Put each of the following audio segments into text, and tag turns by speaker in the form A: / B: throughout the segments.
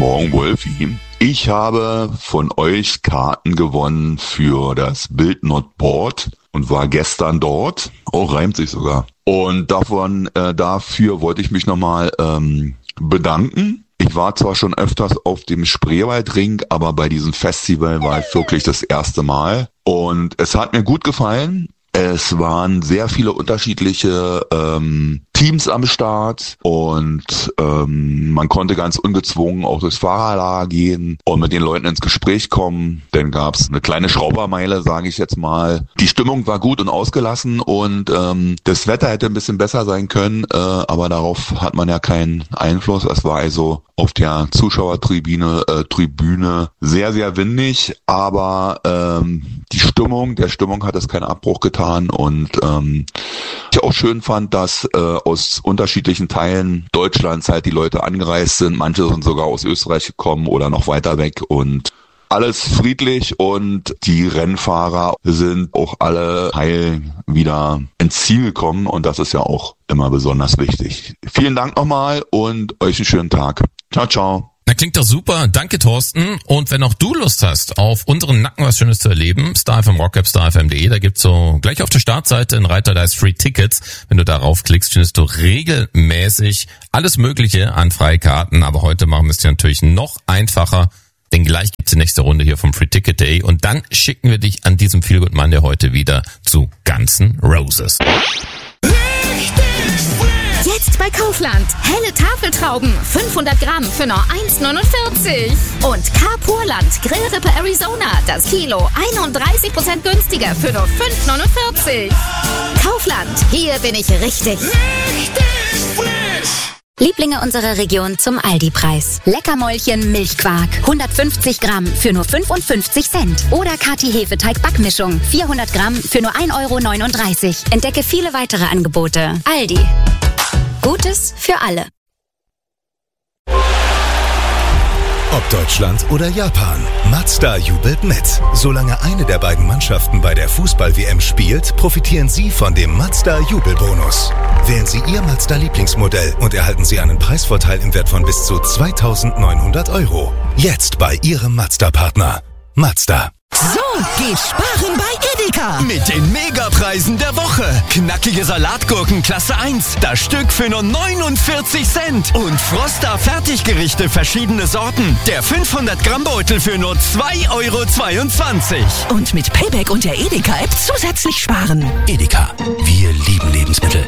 A: Morgen, Wolfi. Ich habe von euch Karten gewonnen für das Bild Not Board und war gestern dort. Oh, reimt sich sogar. Und dafür wollte ich mich nochmal bedanken. Ich war zwar schon öfters auf dem Spreewaldring, aber bei diesem Festival war ich wirklich das erste Mal. Und es hat mir gut gefallen. Es waren sehr viele unterschiedliche Teams am Start und man konnte ganz ungezwungen auch durchs Fahrerlager gehen und mit den Leuten ins Gespräch kommen. Dann gab's eine kleine Schraubermeile, sage ich jetzt mal. Die Stimmung war gut und ausgelassen und das Wetter hätte ein bisschen besser sein können, aber darauf hat man ja keinen Einfluss. Es war also auf der Zuschauertribüne sehr, sehr windig, aber der Stimmung hat es keinen Abbruch getan und ich auch schön fand, dass aus unterschiedlichen Teilen Deutschlands halt die Leute angereist sind. Manche sind sogar aus Österreich gekommen oder noch weiter weg und alles friedlich und die Rennfahrer sind auch alle heil wieder ins Ziel gekommen und das ist ja auch immer besonders wichtig. Vielen Dank nochmal und euch einen schönen Tag. Ciao, ciao.
B: Na, klingt doch super. Danke, Thorsten. Und wenn auch du Lust hast, auf unseren Nacken was Schönes zu erleben, Star FM Rock App, starfm.de, da gibt's so gleich auf der Startseite einen Reiter, da heißt Free Tickets. Wenn du darauf klickst, findest du regelmäßig alles Mögliche an Freikarten. Aber heute machen wir es dir natürlich noch einfacher, denn gleich gibt's die nächste Runde hier vom Free Ticket Day. Und dann schicken wir dich an diesem Feel Good Monday heute wieder zu Guns N' Roses.
C: Jetzt bei Kaufland. Helle Tafeltrauben, 500 Gramm für nur 1,49. Und Carpurland Grillrippe Arizona, das Kilo 31% günstiger für nur 5,49. Kaufland, hier bin ich richtig frisch.
D: Lieblinge unserer Region zum Aldi-Preis. Leckermäulchen Milchquark, 150 Gramm für nur 55 Cent. Oder Kati Hefeteig-Backmischung, 400 Gramm für nur 1,39 €. Entdecke viele weitere Angebote. Aldi. Gutes für alle.
E: Ob Deutschland oder Japan, Mazda jubelt mit. Solange eine der beiden Mannschaften bei der Fußball-WM spielt, profitieren Sie von dem Mazda-Jubelbonus. Wählen Sie Ihr Mazda-Lieblingsmodell und erhalten Sie einen Preisvorteil im Wert von bis zu 2.900 €. Jetzt bei Ihrem Mazda-Partner. Mazda.
F: So geht sparen bei Edeka. Mit den Megapreisen der Woche. Knackige Salatgurken Klasse 1. Das Stück für nur 49 Cent. Und Froster Fertiggerichte verschiedene Sorten. Der 500 Gramm Beutel für nur 2,22 €.
G: Und mit Payback und der Edeka-App zusätzlich sparen.
E: Edeka. Wir lieben Lebensmittel.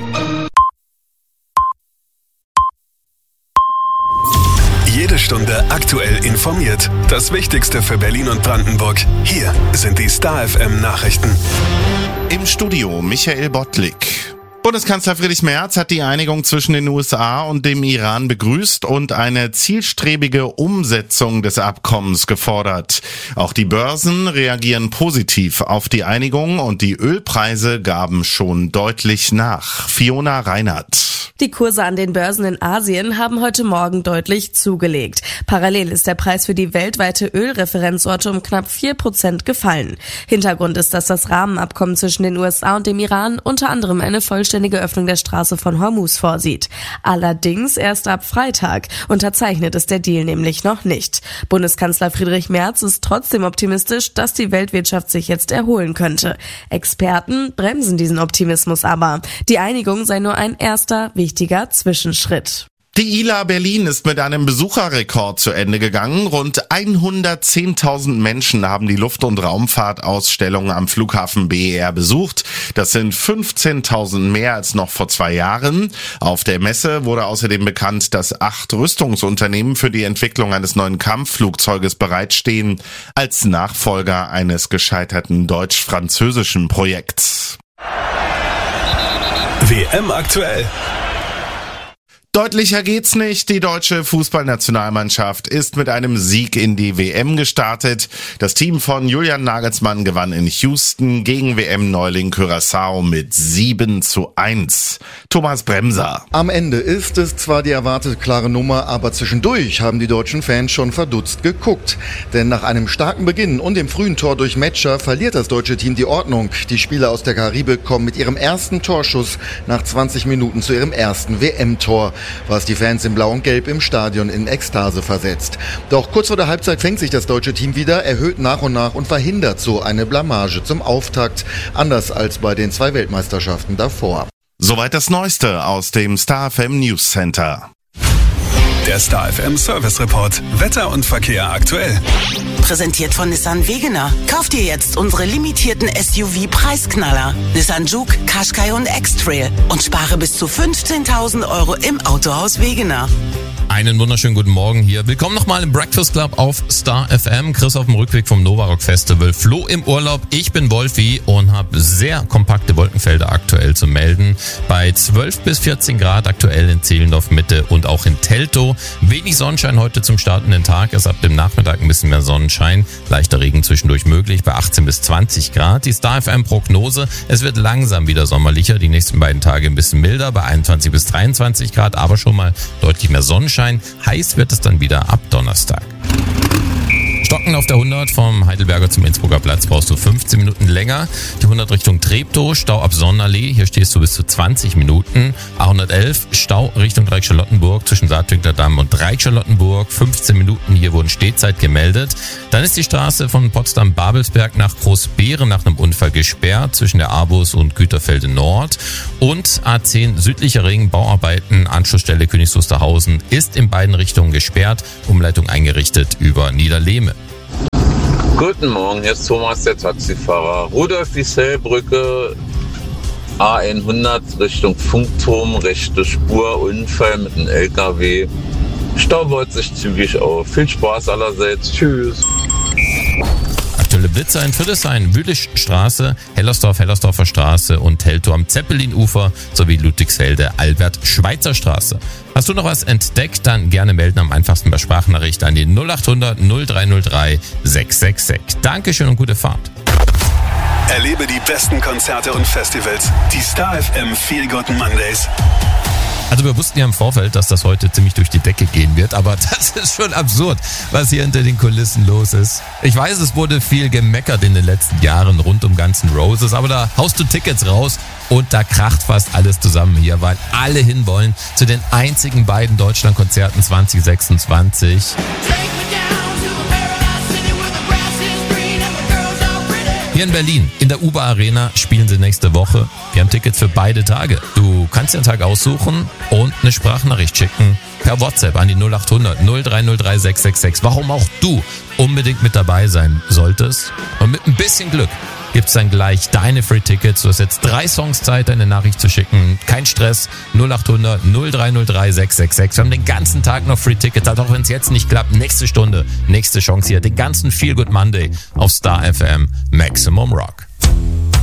E: Jede Stunde aktuell informiert. Das Wichtigste für Berlin und Brandenburg. Hier sind die Star FM Nachrichten.
H: Im Studio Michael Bottlik. Bundeskanzler Friedrich Merz hat die Einigung zwischen den USA und dem Iran begrüßt und eine zielstrebige Umsetzung des Abkommens gefordert. Auch die Börsen reagieren positiv auf die Einigung und die Ölpreise gaben schon deutlich nach. Fiona Reinhardt.
I: Die Kurse an den Börsen in Asien haben heute Morgen deutlich zugelegt. Parallel ist der Preis für die weltweite Ölreferenzorte um knapp 4% gefallen. Hintergrund ist, dass das Rahmenabkommen zwischen den USA und dem Iran unter anderem eine vollständige Öffnung der Straße von Hormuz vorsieht. Allerdings erst ab Freitag. Unterzeichnet ist der Deal nämlich noch nicht. Bundeskanzler Friedrich Merz ist trotzdem optimistisch, dass die Weltwirtschaft sich jetzt erholen könnte. Experten bremsen diesen Optimismus aber. Die Einigung sei nur ein erster wichtiger Zwischenschritt.
H: Die ILA Berlin ist mit einem Besucherrekord zu Ende gegangen. Rund 110.000 Menschen haben die Luft- und Raumfahrtausstellung am Flughafen BER besucht. Das sind 15.000 mehr als noch vor 2 Jahren. Auf der Messe wurde außerdem bekannt, dass 8 Rüstungsunternehmen für die Entwicklung eines neuen Kampfflugzeuges bereitstehen, als Nachfolger eines gescheiterten deutsch-französischen Projekts.
E: WM aktuell.
H: Deutlicher geht's nicht. Die deutsche Fußballnationalmannschaft ist mit einem Sieg in die WM gestartet. Das Team von Julian Nagelsmann gewann in Houston gegen WM-Neuling Curaçao mit 7:1. Thomas Bremser.
J: Am Ende ist es zwar die erwartete klare Nummer, aber zwischendurch haben die deutschen Fans schon verdutzt geguckt. Denn nach einem starken Beginn und dem frühen Tor durch Metscher verliert das deutsche Team die Ordnung. Die Spieler aus der Karibik kommen mit ihrem ersten Torschuss nach 20 Minuten zu ihrem ersten WM-Tor. was die Fans in Blau und Gelb im Stadion in Ekstase versetzt. Doch kurz vor der Halbzeit fängt sich das deutsche Team wieder, erhöht nach und nach und verhindert so eine Blamage zum Auftakt, anders als bei den 2 Weltmeisterschaften davor.
H: Soweit das Neueste aus dem Star FM News Center.
E: Der Star FM Service Report. Wetter und Verkehr aktuell.
K: Präsentiert von Nissan Wegener. Kauft ihr jetzt unsere limitierten SUV-Preisknaller. Nissan Juke, Qashqai und X-Trail. Und spare bis zu 15.000 Euro im Autohaus Wegener.
B: Einen wunderschönen guten Morgen hier. Willkommen nochmal im Breakfast Club auf Star FM. Chris auf dem Rückweg vom Nova Rock Festival. Flo im Urlaub. Ich bin Wolfi und habe sehr kompakte Wolkenfelder aktuell zu melden. Bei 12 bis 14 Grad aktuell in Zehlendorf Mitte und auch in Teltow. Wenig Sonnenschein heute zum startenden Tag. Erst ab dem Nachmittag ein bisschen mehr Sonnenschein. Leichter Regen zwischendurch möglich bei 18 bis 20 Grad. Die Star FM Prognose. Es wird langsam wieder sommerlicher. Die nächsten beiden Tage ein bisschen milder bei 21 bis 23 Grad. Aber schon mal deutlich mehr Sonnenschein. Heiß wird es dann wieder ab Donnerstag. Stocken auf der 100 vom Heidelberger zum Innsbrucker Platz brauchst du 15 Minuten länger. Die 100 Richtung Treptow, Stau ab Sonnenallee, hier stehst du bis zu 20 Minuten. A111, Stau Richtung Dreieck-Charlottenburg zwischen Saartwinkler Damm und Dreieck-Charlottenburg, 15 Minuten, hier wurden Stehzeit gemeldet. Dann ist die Straße von Potsdam-Babelsberg nach Großbeeren nach einem Unfall gesperrt zwischen der Abus und Güterfelde Nord. Und A10 südlicher Ring, Bauarbeiten, Anschlussstelle Königs Wusterhausen ist in beiden Richtungen gesperrt, Umleitung eingerichtet über Niederlehme.
L: Guten Morgen, hier ist Thomas, der Taxifahrer. Rudolf-Wiesel-Brücke, A100 Richtung Funkturm, rechte Spur, Unfall mit einem LKW. Stau baut sich zügig auf. Viel Spaß allerseits. Tschüss.
B: Aktuelle Blitzer in Friedrichshain, Wühlischstraße, Hellersdorfer Straße und Teltow am Zeppelinufer sowie Ludwigsfelde, Albert-Schweitzer Straße. Hast du noch was entdeckt, dann gerne melden, am einfachsten per Sprachnachricht an die 0800 0303 666. Dankeschön und gute Fahrt.
E: Erlebe die besten Konzerte und Festivals. Die Star FM Feel Good Mondays.
B: Also wir wussten ja im Vorfeld, dass das heute ziemlich durch die Decke gehen wird, aber das ist schon absurd, was hier hinter den Kulissen los ist. Ich weiß, es wurde viel gemeckert in den letzten Jahren rund um Guns N' Roses, aber da haust du Tickets raus und da kracht fast alles zusammen hier, weil alle hinwollen zu den einzigen beiden Deutschlandkonzerten 2026. Hier in Berlin, in der UBA Arena, spielen sie nächste Woche. Wir haben Tickets für beide Tage. Du kannst dir einen Tag aussuchen und eine Sprachnachricht schicken per WhatsApp an die 0800 0303 666. Warum auch du unbedingt mit dabei sein solltest. Und mit ein bisschen Glück gibt's dann gleich deine Free Tickets. Du hast jetzt 3 Songs Zeit, deine Nachricht zu schicken. Kein Stress. 0800 0303 666. Wir haben den ganzen Tag noch Free Tickets. Also auch wenn es jetzt nicht klappt, nächste Stunde, nächste Chance hier. Den ganzen Feel Good Monday auf Star FM Maximum Rock.